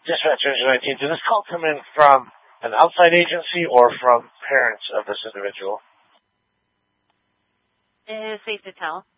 Dispatcher 19. Did this call come in from an outside agency or from parents of this individual? It is safe to tell.